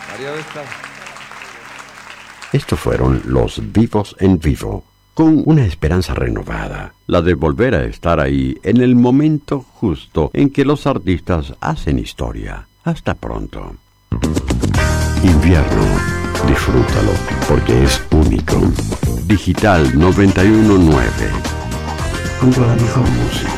María Vesta. Estos fueron los Vivos en Vivo, con una esperanza renovada, la de volver a estar ahí en el momento justo en que los artistas hacen historia. Hasta pronto. Invierno, disfrútalo, porque es único. Digital 919, junto a la mejor música.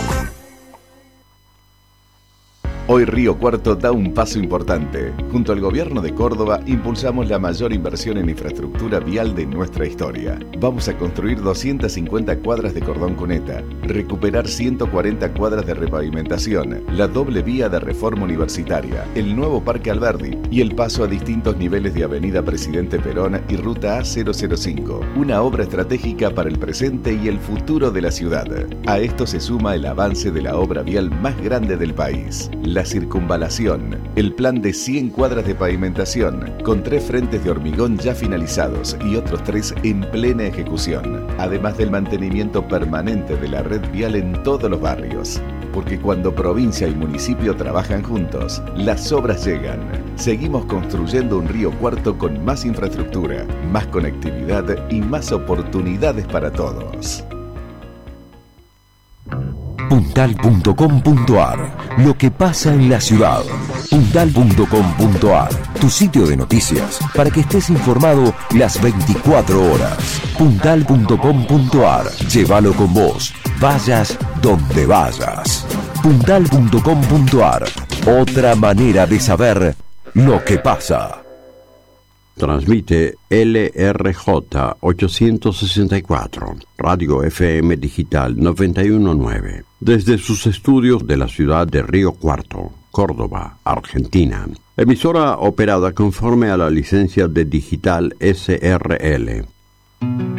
Hoy Río Cuarto da un paso importante. Junto al Gobierno de Córdoba impulsamos la mayor inversión en infraestructura vial de nuestra historia. Vamos a construir 250 cuadras de cordón cuneta, recuperar 140 cuadras de repavimentación, la doble vía de Reforma Universitaria, el nuevo Parque Alberdi y el paso a distintos niveles de Avenida Presidente Perón y Ruta A005. Una obra estratégica para el presente y el futuro de la ciudad. A esto se suma el avance de la obra vial más grande del país. La circunvalación, el plan de 100 cuadras de pavimentación, con 3 frentes de hormigón ya finalizados y otros 3 en plena ejecución, además del mantenimiento permanente de la red vial en todos los barrios. Porque cuando provincia y municipio trabajan juntos, las obras llegan. Seguimos construyendo un Río Cuarto con más infraestructura, más conectividad y más oportunidades para todos. Puntal.com.ar. Lo que pasa en la ciudad. Puntal.com.ar. Tu sitio de noticias para que estés informado las 24 horas. Puntal.com.ar. Llévalo con vos. Vayas donde vayas. Puntal.com.ar. Otra manera de saber lo que pasa. Transmite LRJ 864, Radio FM Digital 919, desde sus estudios de la ciudad de Río Cuarto, Córdoba, Argentina. Emisora operada conforme a la licencia de Digital SRL.